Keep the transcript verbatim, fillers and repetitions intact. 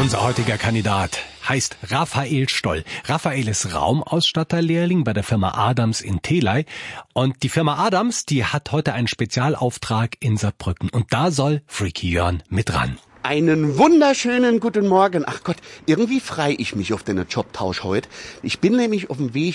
Unser heutiger Kandidat heißt Raphael Stoll. Raphael ist Raumausstatterlehrling bei der Firma Adams in Theley. Und die Firma Adams, die hat heute einen Spezialauftrag in Saarbrücken. Und da soll Freaky Jörn mit ran. Einen wunderschönen guten Morgen. Ach Gott, irgendwie frei ich mich auf den Jobtausch heute. Ich bin nämlich auf dem Weg